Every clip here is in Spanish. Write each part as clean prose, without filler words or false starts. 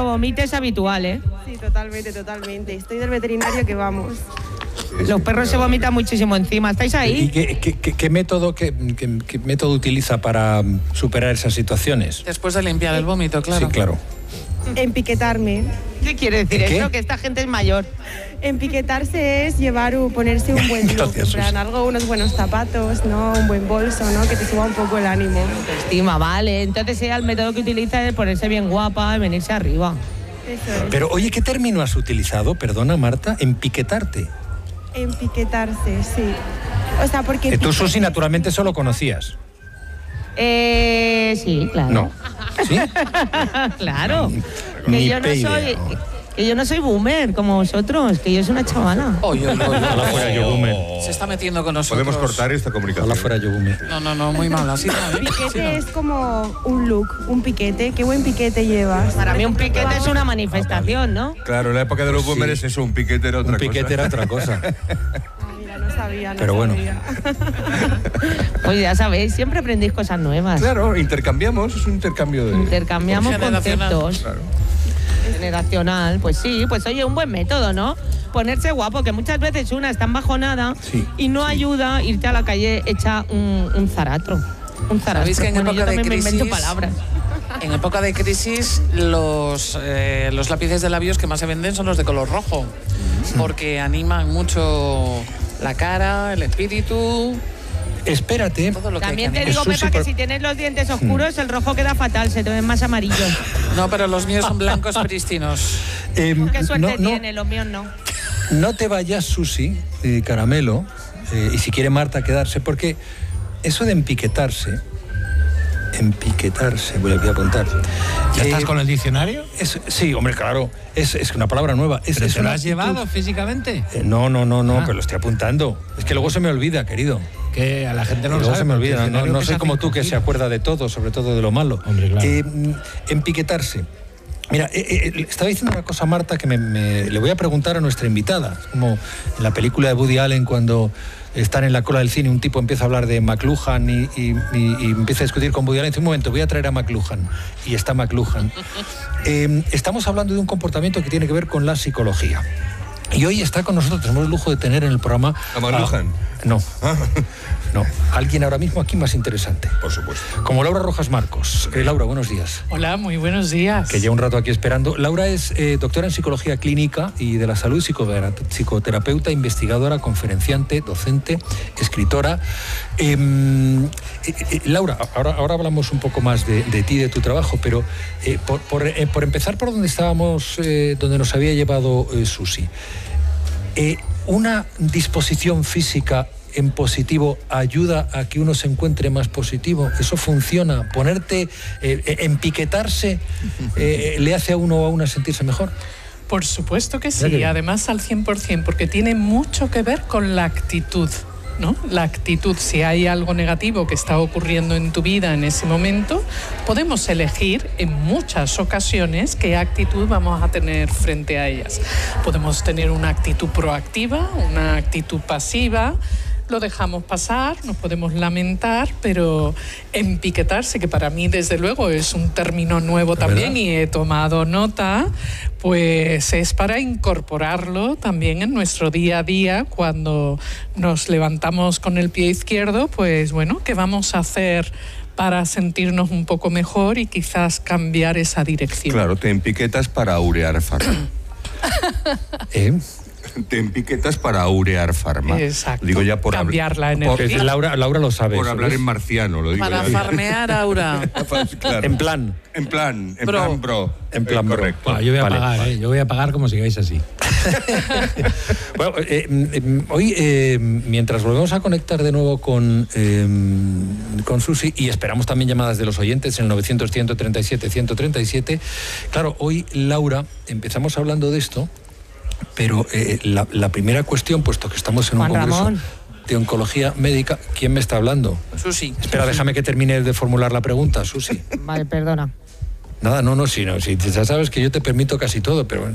vomite es habitual, ¿eh? Sí, totalmente, totalmente. Estoy del veterinario que vamos. Los perros se vomitan muchísimo encima. ¿Estáis ahí? ¿Y qué método utiliza para superar esas situaciones? Después de limpiar el vómito, claro. Sí, claro. Empiquetarme. ¿Qué quiere decir ¿Qué? eso? Que esta gente es mayor. Empiquetarse es ponerse un buen look, Gracias, en plan, unos buenos zapatos, ¿no? Un buen bolso, ¿no? Que te suba un poco el ánimo. Estima, vale. Entonces el método que utiliza es ponerse bien guapa y venirse arriba. Eso es. Pero, oye, ¿qué término has utilizado? Perdona, Marta, empiquetarte. Empiquetarse, sí. O sea, porque... Tú, Susi, naturalmente eso lo conocías. Sí, claro. No. ¿Sí? Claro. Ni Que yo no soy boomer como vosotros, que yo soy una chavala. Ojalá fuera yo boomer. Se está metiendo con nosotros. Podemos cortar esta comunicación. Ojalá fuera yo boomer. No, muy mal. Así no, ¿eh? Piquete es como un look, un piquete. ¿Qué buen piquete llevas? Para mí un piquete es una manifestación, ¿no? Claro, en la época de los boomers eso, un piquete era otra cosa. Un piquete era otra cosa. Mira, no sabía. Pero bueno. Pues ya sabéis, siempre aprendéis cosas nuevas. Claro, intercambiamos, es un intercambio de... Intercambiamos Generacional. conceptos. Claro. Generacional, pues sí, pues oye, un buen método, ¿no? Ponerse guapo, que muchas veces una está embajonada y no ayuda a irte a la calle hecha un zaratro. Un zaratro. ¿Sabéis que en Bueno, yo época de también me crisis, invento palabras. en época de crisis los lápices de labios que más se venden son los de color rojo, porque animan mucho la cara, el espíritu... Espérate. Todo lo que También hay te que digo, Susi, Pepa, por- que si tienes los dientes oscuros, el rojo queda fatal, se te ven más amarillos. No, pero los míos son blancos prístinos. Qué suerte no, tiene, los míos no. no te vayas, Susi, Caramelo, y si quiere Marta quedarse, porque eso de empiquetarse, voy a apuntar. ¿Ya estás con el diccionario? Sí, hombre, claro, es una palabra nueva. ¿Pero es te lo una has actitud. llevado físicamente? No, Ah. pero lo estoy apuntando. Es que luego se me olvida, querido. Que a la gente no lo Luego sabe. se me porque el olvida. diccionario No pesa soy como tú, 5 que se kilos. acuerda de todo, sobre todo de lo malo. Hombre, claro. Empiquetarse. Mira, estaba diciendo una cosa, Marta, que le voy a preguntar a nuestra invitada. Como en la película de Woody Allen, cuando están en la cola del cine, un tipo empieza a hablar de McLuhan y empieza a discutir con Woody Allen. Dice, un momento, voy a traer a McLuhan. Y está McLuhan. Estamos hablando de un comportamiento que tiene que ver con la psicología. Y hoy está con nosotros, tenemos el lujo de tener en el programa... ¿A McLuhan? No, alguien ahora mismo aquí más interesante. Por supuesto. Como Laura Rojas Marcos. Laura, buenos días. Hola, muy buenos días. Que lleva un rato aquí esperando. Laura es doctora en Psicología Clínica y de la Salud, psicoterapeuta, investigadora, conferenciante, docente, escritora. Laura, ahora hablamos un poco más de ti, de tu trabajo, pero por empezar por donde estábamos, donde nos había llevado Susi. ¿Una disposición física en positivo ayuda a que uno se encuentre más positivo? ¿Eso funciona? ¿Ponerte, empiquetarse, le hace a uno o a una sentirse mejor? Por supuesto que sí, además al 100%, porque tiene mucho que ver con la actitud, ¿no? La actitud, si hay algo negativo que está ocurriendo en tu vida en ese momento, podemos elegir en muchas ocasiones qué actitud vamos a tener frente a ellas. Podemos tener una actitud proactiva, una actitud pasiva. Lo dejamos pasar, nos podemos lamentar, pero empiquetarse, que para mí desde luego es un término nuevo también y he tomado nota, pues es para incorporarlo también en nuestro día a día. Cuando nos levantamos con el pie izquierdo, pues bueno, ¿qué vamos a hacer para sentirnos un poco mejor y quizás cambiar esa dirección? Claro, te empiquetas para aurear farma. Te empiquetas para aurear farma. Exacto. Digo ya por cambiar la energía. Laura lo sabe. Por hablar en marciano, lo digo. Para farmear, Aura. Claro. En plan, bro. En plan, bro. correcto. Bueno, yo voy a pagar, yo voy a pagar como sigáis así. Bueno, hoy, mientras volvemos a conectar de nuevo con Susi, y esperamos también llamadas de los oyentes en el 900-137-137, claro, hoy, Laura, empezamos hablando de esto, pero la primera cuestión, puesto que estamos en un Juan congreso Ramón. de oncología médica, ¿quién me está hablando? Susi. Espera, déjame que termine de formular la pregunta, Susi. Vale, perdona. Nada, no, si ya sabes que yo te permito casi todo, pero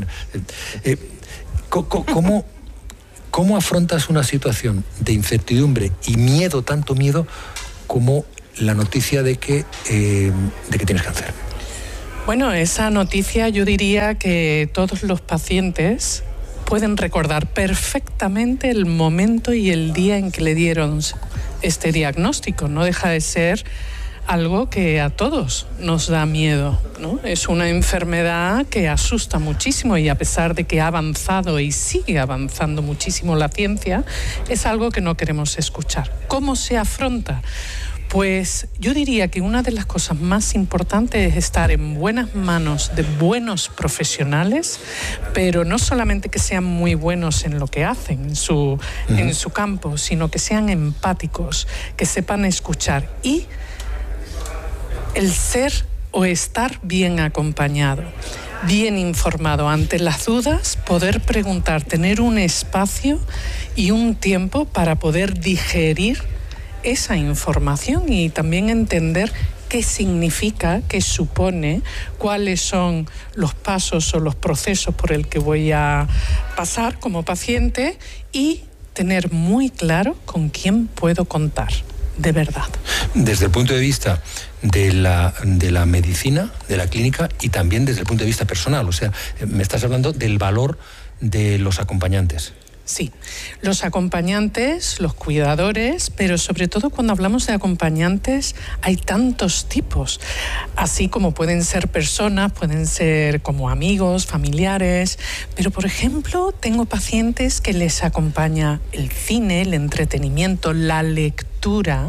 ¿cómo afrontas una situación de incertidumbre y miedo, tanto miedo, como la noticia de que tienes cáncer? Bueno, esa noticia yo diría que todos los pacientes pueden recordar perfectamente el momento y el día en que le dieron este diagnóstico. No deja de ser algo que a todos nos da miedo, ¿no? Es una enfermedad que asusta muchísimo y a pesar de que ha avanzado y sigue avanzando muchísimo la ciencia, es algo que no queremos escuchar. ¿Cómo se afronta? Pues yo diría que una de las cosas más importantes es estar en buenas manos de buenos profesionales, pero no solamente que sean muy buenos en lo que hacen, en su campo, sino que sean empáticos, que sepan escuchar y el ser o estar bien acompañado, bien informado. Ante las dudas, poder preguntar, tener un espacio y un tiempo para poder digerir esa información y también entender qué significa, qué supone, cuáles son los pasos o los procesos por el que voy a pasar como paciente y tener muy claro con quién puedo contar, de verdad. Desde el punto de vista de la medicina, de la clínica y también desde el punto de vista personal, o sea, me estás hablando del valor de los acompañantes. Sí, los acompañantes, los cuidadores, pero sobre todo cuando hablamos de acompañantes hay tantos tipos, así como pueden ser personas, pueden ser como amigos, familiares, pero por ejemplo tengo pacientes que les acompaña el cine, el entretenimiento, la lectura,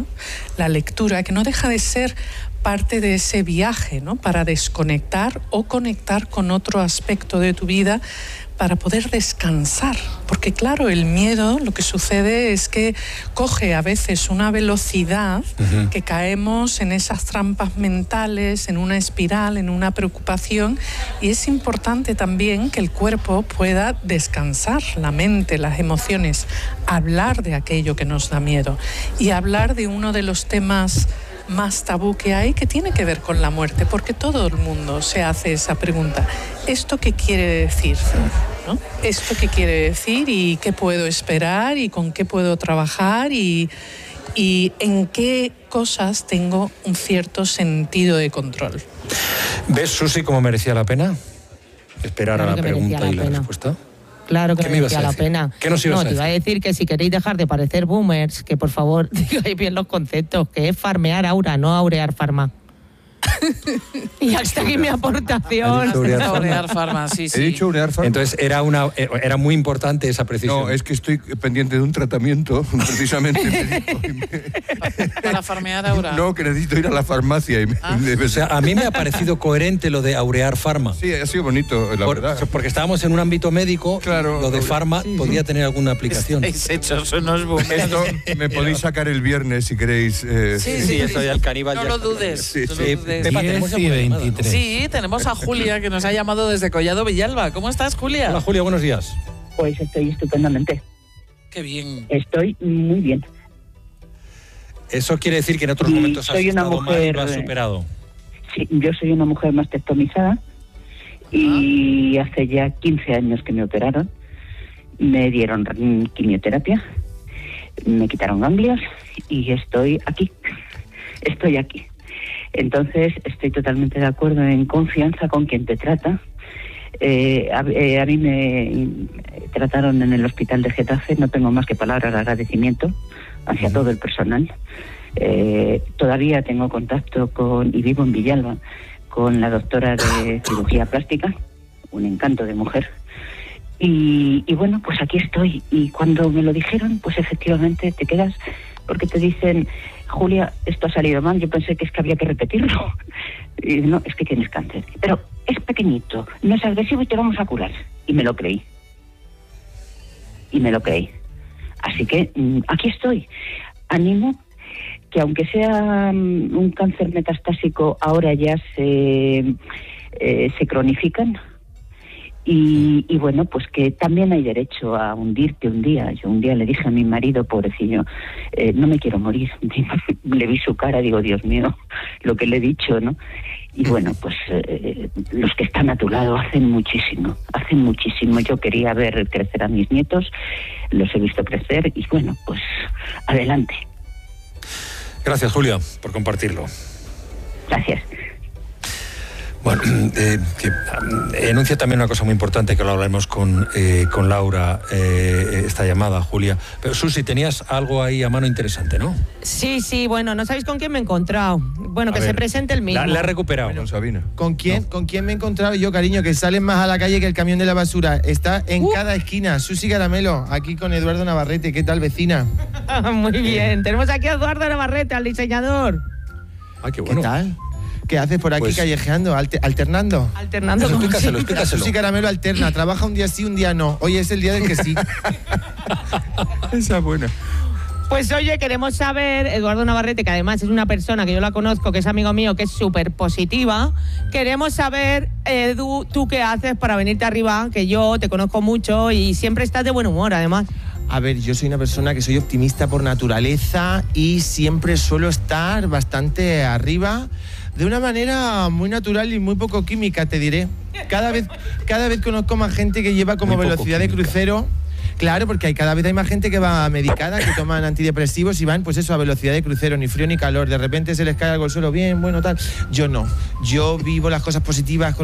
que no deja de ser parte de ese viaje, ¿no? Para desconectar o conectar con otro aspecto de tu vida, para poder descansar, porque claro, el miedo, lo que sucede es que coge a veces una velocidad que caemos en esas trampas mentales, en una espiral, en una preocupación, y es importante también que el cuerpo pueda descansar, la mente, las emociones, hablar de aquello que nos da miedo y hablar de uno de los temas más tabú que hay, que tiene que ver con la muerte, porque todo el mundo se hace esa pregunta. ¿Esto qué quiere decir? ¿No? ¿Esto qué quiere decir? ¿Y qué puedo esperar? ¿Y con qué puedo trabajar? ¿Y en qué cosas tengo un cierto sentido de control? ¿Ves, Susi, cómo merecía la pena esperar a la pregunta y la respuesta? Claro que merecía la pena. ¿Qué nos ibas a decir? Te iba a decir que si queréis dejar de parecer boomers, que por favor digáis bien los conceptos, que es farmear aura, no aurear farma. Y hasta aquí mi aportación. Aurear farma, sí. He dicho aurear farma. Entonces era muy importante esa precisión. No, es que estoy pendiente de un tratamiento, precisamente. ¿Para farmear aura? No, que necesito ir a la farmacia. O sea, a mí me ha parecido coherente lo de aurear farma. Sí, ha sido bonito, la verdad. Porque estábamos en un ámbito médico, claro, lo de farma podía tener alguna aplicación. Estáis hechos unos boomers. Esto me podéis sacar el viernes si queréis. Sí, eso ya el caníbal. No lo dudes. Sí. Pepa, 10 y 23. Sí, tenemos a Julia, que nos ha llamado desde Collado Villalba. ¿Cómo estás, Julia? Hola, Julia, buenos días. Pues estoy estupendamente. Qué bien. Estoy muy bien. Eso quiere decir que en otros momentos has estado mal y lo has superado. Sí, yo soy una mujer mastectomizada y hace ya 15 años que me operaron. Me dieron quimioterapia, me quitaron ganglios y estoy aquí. Estoy aquí. Entonces, estoy totalmente de acuerdo, en confianza con quien te trata. A mí me trataron en el hospital de Getafe, no tengo más que palabras de agradecimiento hacia todo el personal. Todavía tengo contacto y vivo en Villalba, con la doctora de cirugía plástica, un encanto de mujer. Y bueno, pues aquí estoy. Y cuando me lo dijeron, pues efectivamente te quedas, porque te dicen: Julia, esto ha salido mal, yo pensé que es que había que repetirlo. Y no, es que tienes cáncer. Pero es pequeñito, no es agresivo y te vamos a curar. Y me lo creí. Así que aquí estoy. Animo que aunque sea un cáncer metastásico, ahora ya se cronifican. Y bueno, pues que también hay derecho a hundirte un día. Yo un día le dije a mi marido, pobrecillo, no me quiero morir. Le vi su cara, digo, Dios mío, lo que le he dicho, ¿no? Y bueno, pues los que están a tu lado hacen muchísimo. Yo quería ver crecer a mis nietos, los he visto crecer y bueno, pues adelante. Gracias, Julia, por compartirlo. Gracias. Bueno, que enuncia también una cosa muy importante que lo hablaremos con Laura, esta llamada, Julia. Pero Susi, tenías algo ahí a mano interesante, ¿no? Sí, bueno, no sabéis con quién me he encontrado. Bueno, que se presente el mismo. La he recuperado. Bueno, Sabina. ¿Con quién me he encontrado yo, cariño? Que salen más a la calle que el camión de la basura. Está en cada esquina. Susi Caramelo, aquí con Eduardo Navarrete. ¿Qué tal, vecina? Muy bien. Tenemos aquí a Eduardo Navarrete, al diseñador. Ay, qué bueno. ¿Qué tal? ¿Qué haces por aquí callejeando, alternando? Alternando. Explícaselo. Susi Caramelo alterna, trabaja un día sí, un día no. Hoy es el día del que sí. Esa es buena. Pues oye, queremos saber, Eduardo Navarrete, que además es una persona que yo la conozco, que es amigo mío, que es súper positiva. Queremos saber, Edu, ¿tú qué haces para venirte arriba? Que yo te conozco mucho y siempre estás de buen humor, además. A ver, yo soy una persona que soy optimista por naturaleza y siempre suelo estar bastante arriba, de una manera muy natural y muy poco química, te diré. Cada vez conozco más gente que lleva como velocidad de crucero. Claro, porque cada vez hay más gente que va medicada, que toman antidepresivos y van, pues eso, a velocidad de crucero, ni frío ni calor. De repente se les cae algo al suelo, bien, bueno, tal. Yo no. Yo vivo las cosas positivas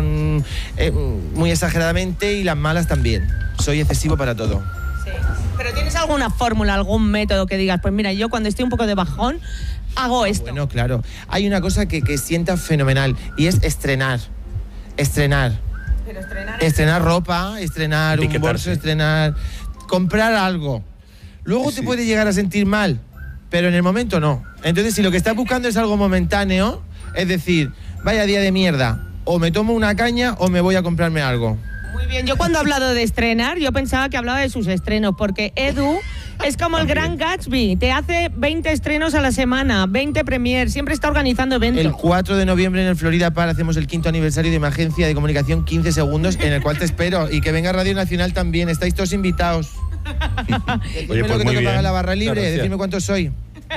muy exageradamente y las malas también. Soy excesivo para todo. Sí. ¿Pero tienes alguna fórmula, algún método que digas, pues mira, yo cuando estoy un poco de bajón, hago esto? Bueno, claro. Hay una cosa que sienta fenomenal y es estrenar. Estrenar. Pero estrenar ropa, estrenar un bolso, comprar algo. Luego te puede llegar a sentir mal, pero en el momento no. Entonces, si lo que estás buscando es algo momentáneo, es decir, vaya día de mierda, o me tomo una caña o me voy a comprarme algo. Muy bien, yo cuando he hablado de estrenar, yo pensaba que hablaba de sus estrenos, porque Edu es como el Gran Gatsby, te hace 20 estrenos a la semana, 20 premier, siempre está organizando eventos. El 4 de noviembre en el Florida Park hacemos el 5º aniversario de mi agencia de comunicación 15 segundos, en el cual te espero, y que venga Radio Nacional también, estáis todos invitados. Decidme lo que tengo que pagar la barra libre, decidme cuánto soy.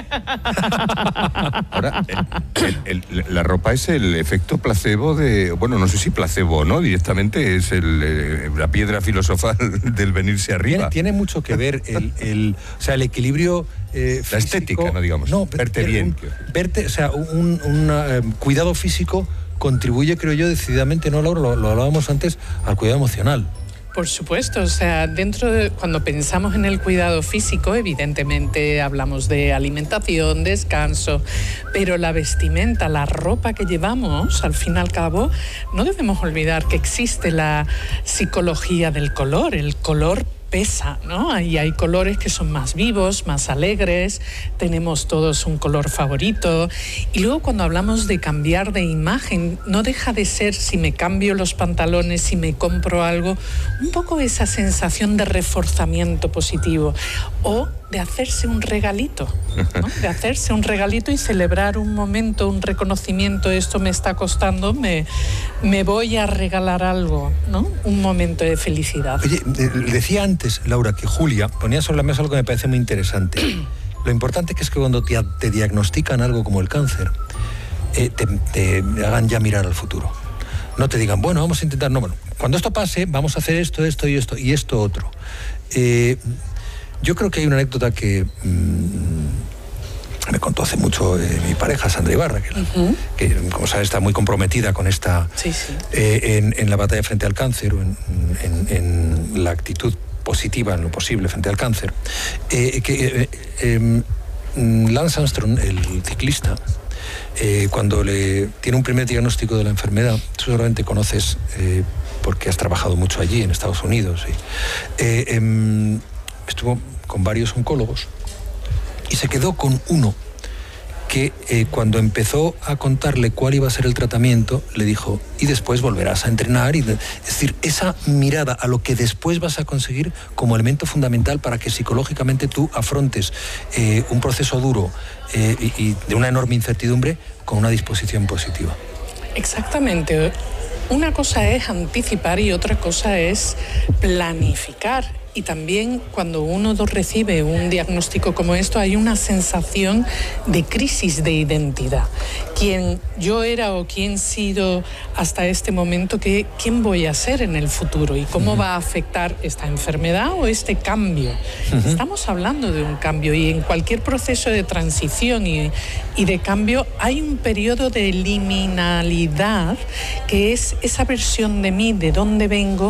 Ahora, la ropa es el efecto placebo de... Bueno, no sé si placebo, ¿no? Directamente es la piedra filosofal del venirse arriba. Tiene mucho que ver el equilibrio físico, la estética, no digamos. No, verte bien. Verte, o sea, un cuidado físico contribuye, creo yo, decididamente, ¿no, Laura? Lo hablábamos antes, al cuidado emocional. Por supuesto, o sea, cuando pensamos en el cuidado físico, evidentemente hablamos de alimentación, descanso, pero la vestimenta, la ropa que llevamos, al fin y al cabo, no debemos olvidar que existe la psicología del color. El color pesa, ¿no? Y hay colores que son más vivos, más alegres, tenemos todos un color favorito. Y luego cuando hablamos de cambiar de imagen, no deja de ser, si me cambio los pantalones, si me compro algo, un poco esa sensación de reforzamiento positivo o de hacerse un regalito, ¿no? De hacerse un regalito y celebrar un momento, un reconocimiento, esto me está costando, me voy a regalar algo, ¿no? Un momento de felicidad. Oye, decía antes, Laura, que Julia ponía sobre la mesa algo que me parece muy interesante. Lo importante que es que cuando te diagnostican algo como el cáncer, te hagan ya mirar al futuro. No te digan, bueno, vamos a intentar, no, bueno, cuando esto pase, vamos a hacer esto y esto otro. Yo creo que hay una anécdota que me contó hace mucho mi pareja, Sandra Ibarra, que como sabes está muy comprometida con esta en la batalla frente al cáncer o en la actitud positiva en lo posible frente al cáncer. Lance Armstrong, el ciclista, cuando le tiene un primer diagnóstico de la enfermedad, tú seguramente conoces porque has trabajado mucho allí en Estados Unidos, estuvo con varios oncólogos y se quedó con uno que cuando empezó a contarle cuál iba a ser el tratamiento, le dijo, y después volverás a entrenar. Es decir, esa mirada a lo que después vas a conseguir como elemento fundamental para que psicológicamente tú afrontes un proceso duro y de una enorme incertidumbre con una disposición positiva. Exactamente. Una cosa es anticipar y otra cosa es planificar. Y también cuando uno recibe un diagnóstico como esto, hay una sensación de crisis de identidad. ¿Quién yo era o quién he sido hasta este momento? ¿Quién voy a ser en el futuro? ¿Y cómo va a afectar esta enfermedad o este cambio? Estamos hablando de un cambio, y en cualquier proceso de transición y de cambio hay un periodo de liminalidad, que es esa versión de mí, de dónde vengo,